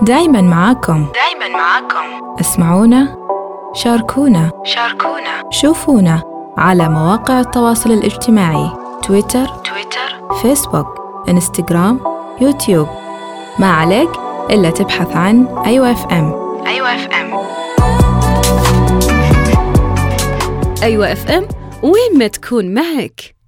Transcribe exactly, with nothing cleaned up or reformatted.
دايماً معاكم. دايماً معاكم. اسمعونا، شاركونا، شاركونا، شوفونا على مواقع التواصل الاجتماعي: تويتر، تويتر، فيسبوك، إنستغرام، يوتيوب. ما عليك إلا تبحث عن أيوة اف ام. أيوة اف ام. أيوة اف ام، وين ما تكون معك.